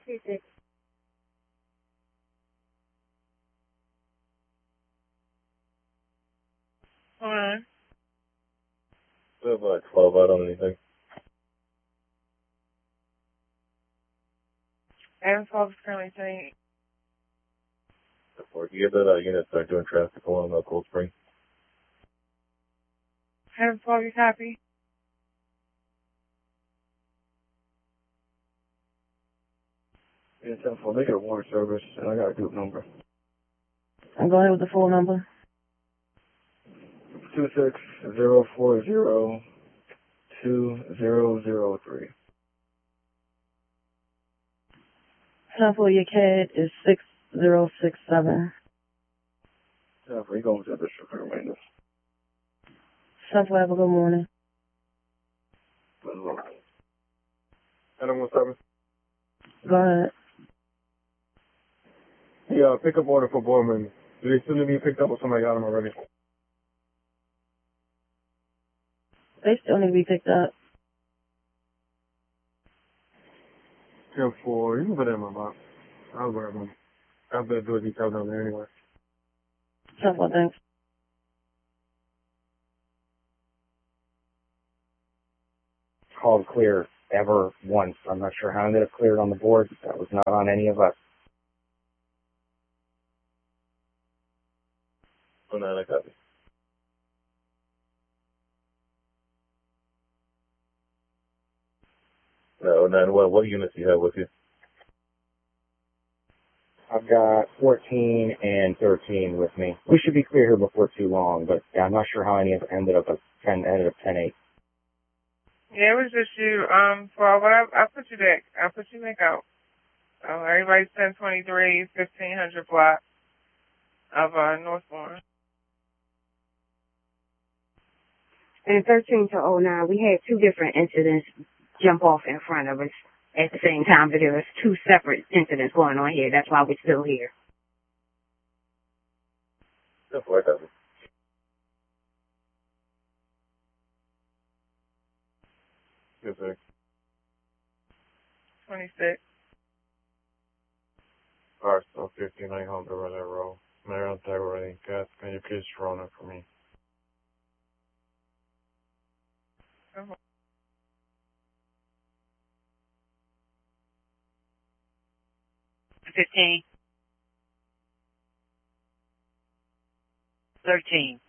2-6. Alright. We have 12 out on anything. Adam 12 is currently saying. Can you get that unit start doing traffic along Cold Spring? Adam 12, you copy? Yeah, 10-4, make it a warrant service, and I got a group number. I'll go ahead with the full number. 260402003. 10-4, your CAD is 6067. 10-4, you going to the district for maintenance. 10-4, have a good morning. Good luck. Adam 17. Go ahead. Yeah, pickup order for Borman. Do they still need to be picked up or somebody got them already? They still need to be picked up. 10-4, you can put that in my box. I'll grab them. I'll better do a detail down there anyway. 10-4, thanks. Called clear ever once. I'm not sure how I ended up cleared on the board. That was not on any of us. Oh, no, I copy. No, then what units do you have with you? I've got 14 and 13 with me. We should be clear here before too long, but yeah, I'm not sure how any of it ended up 10-8. Yeah, it was just you, 12, but I'll put you back. I'll put you back out. So everybody's 1023, 1500 block of, Northbourne. And 13 to 09, we had two different incidents jump off in front of us at the same time, but there was two separate incidents going on here. That's why we're still here. 10-4, I copy. Yes, sir. 26. Alright, so 1500 over that row. Maryland Tiger Running Cat, can you please run it for me? Uh-huh. 15. 13.